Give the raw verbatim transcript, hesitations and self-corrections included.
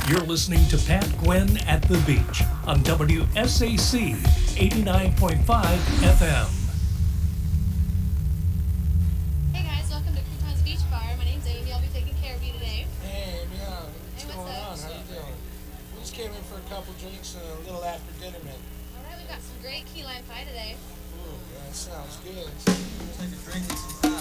You're listening to Pat Gwynn at the Beach on W S A C eighty-nine point five F M. Hey guys, welcome to Crouton's Beach Bar. My name's Amy. I'll be taking care of you today. Hey, Amy, uh, what's Hey, what's going up? on? How you doing? We just came in for a couple drinks and a little after dinner, man. All right, we've got some great key lime pie today. Ooh, that sounds good. Take a drink and some pie.